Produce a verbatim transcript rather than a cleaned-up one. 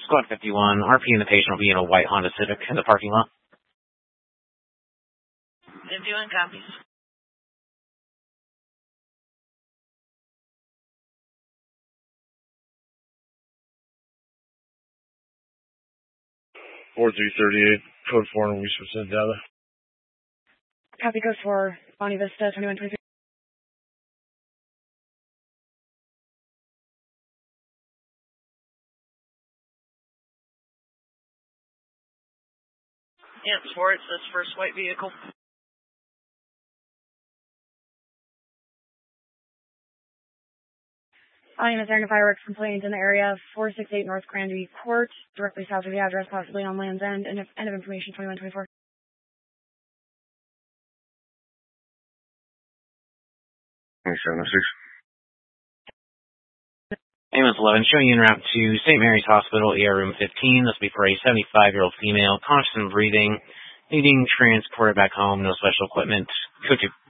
Squad fifty-one, R P and the patient will be in a white Honda Civic in the parking lot. fifty-one copies. four three thirty-eight, code four, and we should send data. Copy, code four, Bonnie Vista, twenty-one twenty-three. Yep, Sports, this first white vehicle. I am a fireworks complaint in the area, four sixty-eight North Granby Court, directly south of the address, possibly on Land's End, and end of information, twenty-one twenty-four. twenty-seven oh six. Ambulance eleven, showing you en route to Saint Mary's Hospital, E R room fifteen. This will be for a seventy-five-year-old female, conscious and breathing, needing transported back home, no special equipment. Code two.